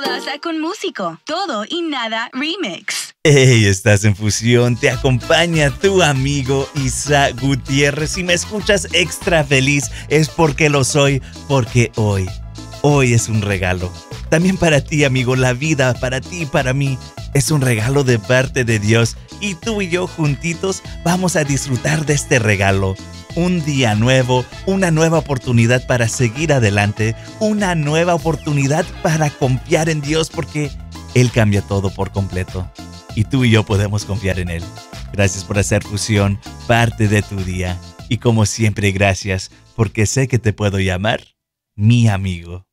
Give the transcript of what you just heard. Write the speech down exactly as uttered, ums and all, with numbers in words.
toda hasta con músico. Todo y nada remix. Hey, estás en Fusión. Te acompaña tu amigo Isaac Gutiérrez. Si me escuchas extra feliz es porque lo soy, porque hoy, hoy es un regalo. También para ti, amigo, la vida, para ti y para mí, es un regalo de parte de Dios. Y tú y yo juntitos vamos a disfrutar de este regalo. Un día nuevo, una nueva oportunidad para seguir adelante, una nueva oportunidad para confiar en Dios porque Él cambia todo por completo. Y tú y yo podemos confiar en Él. Gracias por hacer Fusión parte de tu día. Y como siempre, gracias porque sé que te puedo llamar mi amigo.